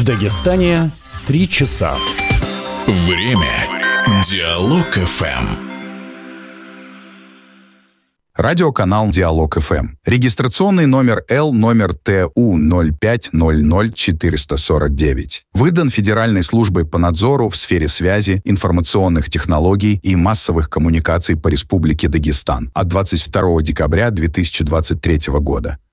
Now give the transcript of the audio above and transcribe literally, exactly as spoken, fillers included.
Дагестане три часа. Время. Диалог эф эм. Радиоканал Диалог эф эм. Регистрационный номер Л номер Т У ноль пять ноль ноль четыре сорок девять. Выдан Федеральной службой по надзору в сфере связи, информационных технологий и массовых коммуникаций по Республике Дагестан от двадцать второго декабря две тысячи двадцать третьего года.